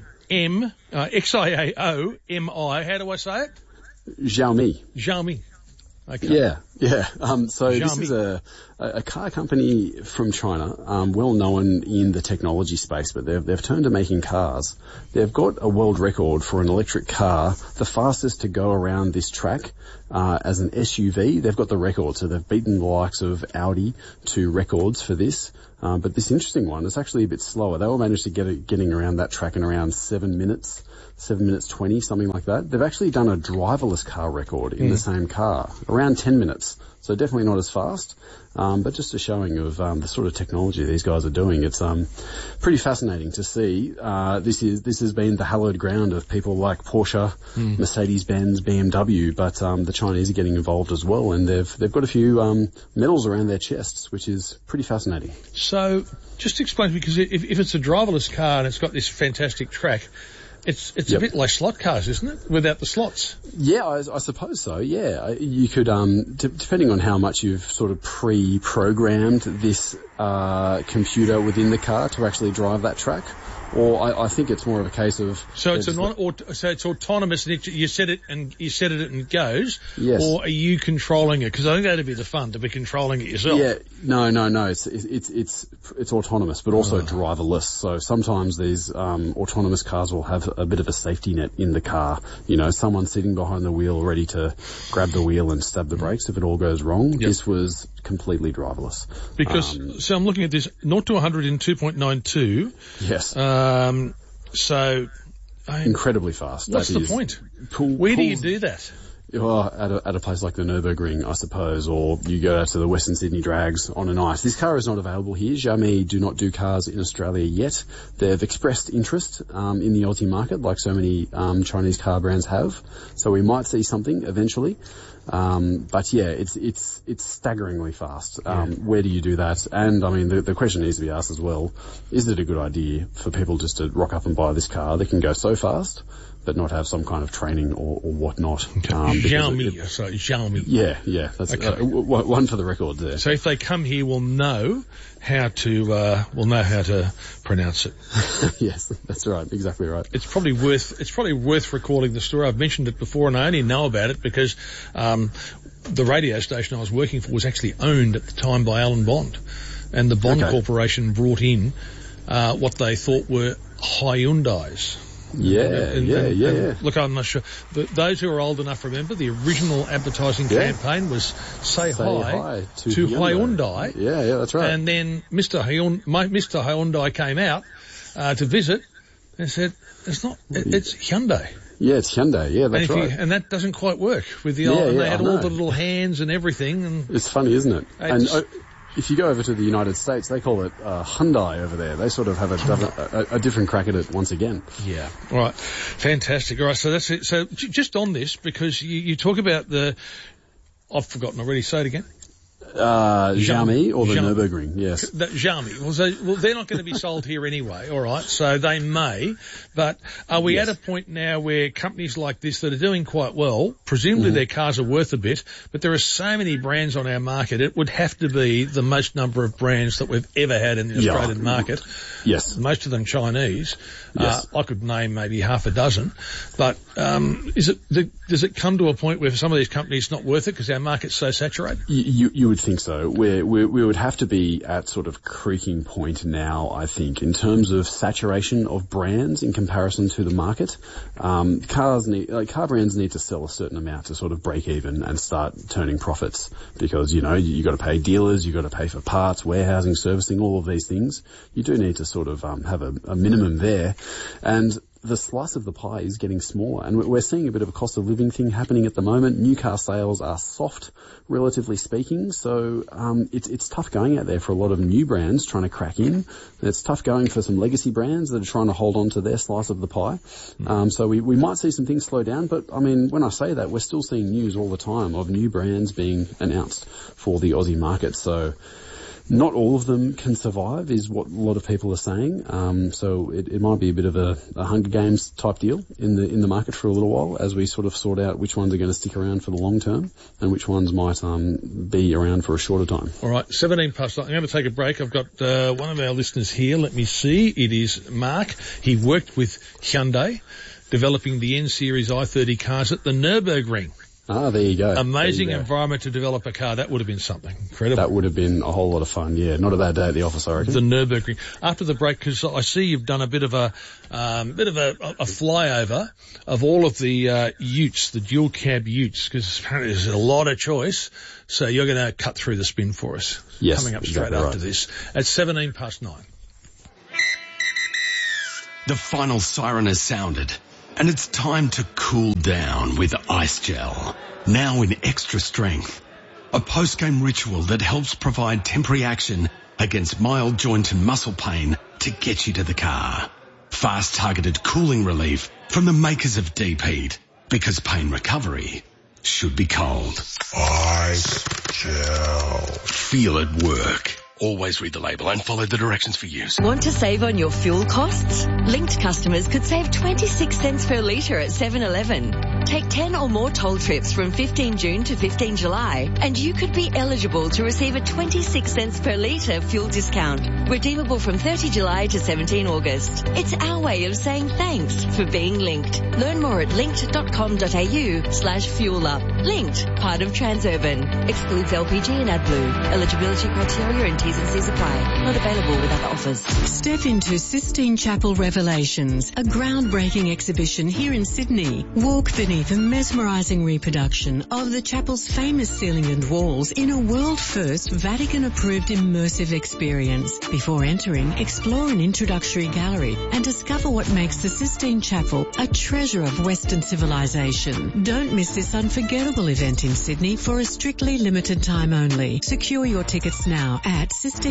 How do I say it? Xiaomi. Okay. Yeah. So Xiaomi. This is a car company from China, well known in the technology space, but they've turned to making cars. They've got a world record for an electric car, the fastest to go around this track, as an SUV. They've got the record, so they've beaten the likes of Audi to records for this. But this interesting one, it's actually a bit slower. They all managed to getting around that track in around 7 minutes 20, something like that. They've actually done a driverless car record in the same car, around 10 minutes. So definitely not as fast, but just a showing of the sort of technology these guys are doing. It's pretty fascinating to see. This has been the hallowed ground of people like Porsche, Mercedes-Benz, BMW, but the Chinese are getting involved as well, and they've got a few medals around their chests, which is pretty fascinating. So just explain, because if it's a driverless car and it's got this fantastic track, it's a bit like slot cars, isn't it? Without the slots. Yeah, I suppose so. Yeah, you could, depending on how much you've sort of pre-programmed this computer within the car to actually drive that track. Or I think it's more of a case of so it's it's autonomous. And you set it and it goes. Yes. Or are you controlling it? Because I think that'd be the fun, to be controlling it yourself. Yeah. No. It's autonomous, but also driverless. So sometimes these autonomous cars will have a bit of a safety net in the car. You know, someone sitting behind the wheel ready to grab the wheel and stab the brakes if it all goes wrong. Yep. This was completely driverless. Because so I'm looking at this 0 to 100 in 2.92. Yes. So incredibly fast. What's the point? Where do you do that? Well, at a place like the Nürburgring, I suppose, or you go out to the Western Sydney Drags on an ice. This car is not available here. Xiaomi do not do cars in Australia yet. They've expressed interest in the Aussie market, like so many Chinese car brands have. So we might see something eventually. But yeah, it's staggeringly fast. Where do you do that? And I mean, the question needs to be asked as well, is it a good idea for people just to rock up and buy this car that can go so fast, but not have some kind of training or whatnot? Xiaomi. Yeah. That's okay. One for the record there. So if they come here, we'll know how to pronounce it. Yes, that's right. Exactly right. It's probably worth recalling the story. I've mentioned it before, and I only know about it because the radio station I was working for was actually owned at the time by Alan Bond, and the Bond Corporation brought in what they thought were Hyundais. Yeah. Look, I'm not sure. Those who are old enough remember the original advertising campaign was say hi to Hyundai. Yeah, that's right. And then Mr. Hyundai came out to visit and said, it's Hyundai. Yeah, it's Hyundai. Yeah, that's right. And that doesn't quite work with the old. And they had all the little hands and everything. And it's funny, isn't it? If you go over to the United States, they call it Hyundai over there. They sort of have a different crack at it once again. Yeah. All right. Fantastic. All right. So that's it. So just on this, because you talk about I've forgotten already. Say it again. Xiaomi or the Nürburgring, yes. Xiaomi. Well, they're not going to be sold here anyway, all right, so they may. But are we at a point now where companies like this that are doing quite well, presumably their cars are worth a bit, but there are so many brands on our market, it would have to be the most number of brands that we've ever had in the Australian market. Yes. Most of them Chinese. Yes. I could name maybe half a dozen. But does it come to a point where for some of these companies it's not worth it because our market's so saturated? You would think so. We would have to be at sort of creaking point now, I think, in terms of saturation of brands in comparison to the market. Car brands need to sell a certain amount to sort of break even and start turning profits because, you got to pay dealers, you got to pay for parts, warehousing, servicing, all of these things. You do need to sort of have a minimum there. And the slice of the pie is getting smaller, and we're seeing a bit of a cost of living thing happening at the moment. New car sales are soft, relatively speaking, so it's tough going out there for a lot of new brands trying to crack in. It's tough going for some legacy brands that are trying to hold on to their slice of the pie. So we might see some things slow down, but I mean, when I say that, we're still seeing news all the time of new brands being announced for the Aussie market. So not all of them can survive is what a lot of people are saying. So it might be a bit of a Hunger Games type deal in the market for a little while as we sort of sort out which ones are going to stick around for the long term and which ones might be around for a shorter time. All right, 17 past. I'm going to take a break. I've got one of our listeners here. Let me see. It is Mark. He worked with Hyundai developing the N-Series i30 cars at the Nürburgring. Ah, there you go. Amazing environment to develop a car. That would have been something incredible. That would have been a whole lot of fun, yeah. Not a bad day at the office, I reckon. The Nürburgring. After the break, because I see you've done a bit of a flyover of all of the utes, the dual cab utes, because apparently there's a lot of choice. So you're going to cut through the spin for us. Yes, coming up straight after this at 17 past 9. The final siren has sounded. And it's time to cool down with Ice Gel, now in extra strength. A post-game ritual that helps provide temporary action against mild joint and muscle pain to get you to the car. Fast targeted cooling relief from the makers of Deep Heat, because pain recovery should be cold. Ice Gel. Feel it work. Always read the label and follow the directions for use. Want to save on your fuel costs? Linked customers could save 26 cents per litre at 7-Eleven. Take 10 or more toll trips from 15 June to 15 July and you could be eligible to receive a 26 cents per litre fuel discount. Redeemable from 30 July to 17 August. It's our way of saying thanks for being linked. Learn more at linked.com.au/fuelup. Linked, part of Transurban. Excludes LPG and AdBlue. Eligibility criteria and T's and C's apply. Not available with other offers. Step into Sistine Chapel Revelations, a groundbreaking exhibition here in Sydney. Walk beneath a mesmerising reproduction of the chapel's famous ceiling and walls in a world-first Vatican-approved immersive experience. Before entering, explore an introductory gallery and discover what makes the Sistine Chapel a treasure of Western civilization. Don't miss this unforgettable event in Sydney for a strictly limited time only. Secure your tickets now at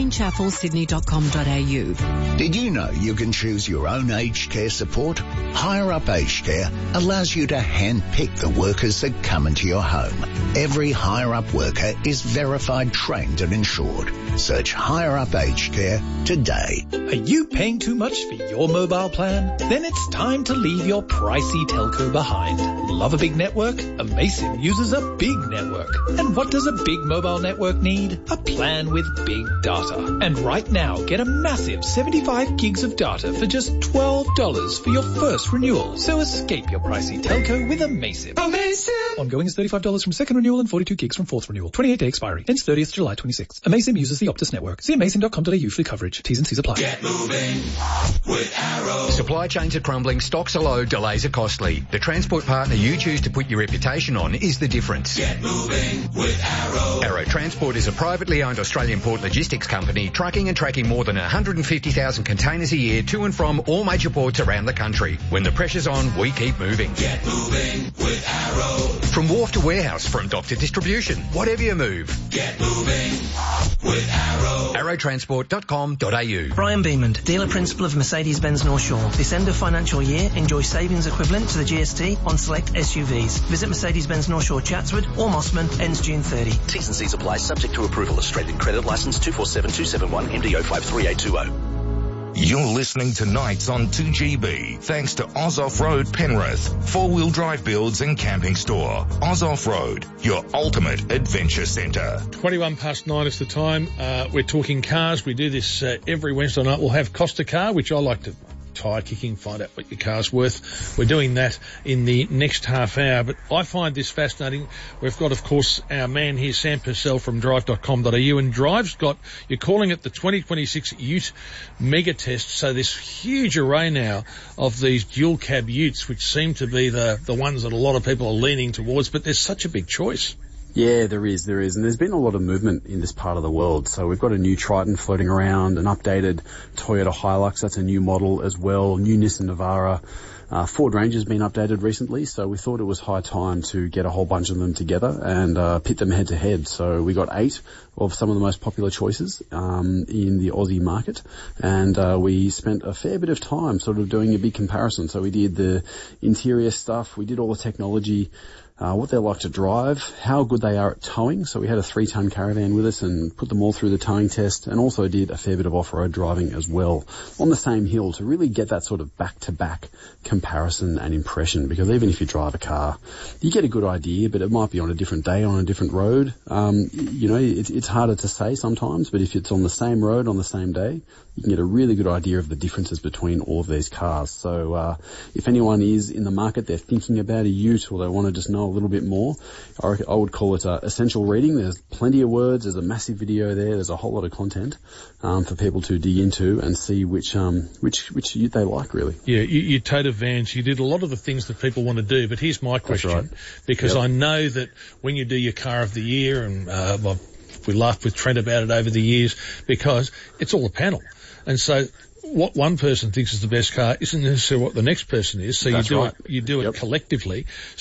sistinechapelsydney.com.au. Did you know you can choose your own aged care support? Higher Up Aged Care allows you to handpick the workers that come into your home. Every Higher Up worker is verified, trained and insured. Search Higher Up Aged Care today. Are you paying too much for your mobile plan? Then it's time to leave your pricey telco behind. Love a big network? Amaysim uses a big network. And what does a big mobile network need? A plan with big data. And right now, get a massive 75 gigs of data for just $12 for your first renewal. So escape your pricey telco with Amaysim. Amaysim! Ongoing is $35 from second renewal and 42 gigs from fourth renewal. 28-day expiry. Ends 30th July 26. Amaysim uses the Optus network. See amaysim.com.au for coverage. T's and C's apply. Get moving with Arrow. Supply chains are crumbling, stocks are low, delays are costly. The transport partner you choose to put your reputation on is the difference. Get moving with Arrow. Arrow Transport is a privately owned Australian port logistics company trucking and tracking more than 150,000 containers a year to and from all major ports around the country. When the pressure's on, we keep moving. Get moving with Arrow. From wharf to warehouse, from dock to distribution, whatever you move. Get moving with Arrow. Arrowtransport.com.au. Brian Beamond, dealer principal of Mercedes-Benz North Shore. This end of financial year, enjoy savings equivalent to the GST on select select SUVs. Visit Mercedes-Benz North Shore Chatswood or Mossman, ends June 30. T's and C's apply, subject to approval. Australian Credit Licence 247271 MDO 53820. You're listening to Nights on 2GB, thanks to Oz Off-Road Penrith, four-wheel drive builds and camping store. Oz Off-Road, your ultimate adventure centre. 9:21 is the time. We're talking cars. We do this every Wednesday night. We'll have Costa Car, which I like to tyre kicking, find out what your car's worth. We're doing that in the next half hour, but I find this fascinating. We've got, of course, our man here, Sam Purcell from drive.com.au, and Drive's got, you're calling it the 2026 Ute Mega Test, so this huge array now of these dual cab utes, which seem to be the ones that a lot of people are leaning towards, but there's such a big choice. Yeah, there is. And there's been a lot of movement in this part of the world. So we've got a new Triton floating around, an updated Toyota Hilux, that's a new model as well, new Nissan Navara. Ford Ranger's been updated recently, so we thought it was high time to get a whole bunch of them together and pit them head to head. So we got 8 of some of the most popular choices in the Aussie market, and we spent a fair bit of time sort of doing a big comparison. So we did the interior stuff, we did all the technology, what they're like to drive, how good they are at towing. So we had a 3-ton caravan with us and put them all through the towing test, and also did a fair bit of off-road driving as well on the same hill to really get that sort of back-to-back comparison and impression, because even if you drive a car, you get a good idea, but it might be on a different day on a different road. It's harder to say sometimes, but if it's on the same road on the same day, you can get a really good idea of the differences between all of these cars. So if anyone is in the market, they're thinking about a ute, or they want to just know a little bit more, I would call it essential reading. There's plenty of words, there's a massive video there, there's a whole lot of content for people to dig into and see which ute they like, really. Yeah, you towed vans, you did a lot of the things that people want to do, but here's my question. That's right. Because I know that when you do your car of the year, and we laughed with Trent about it over the years, because it's all a panel. And so what one person thinks is the best car isn't necessarily what the next person is. So you do it collectively.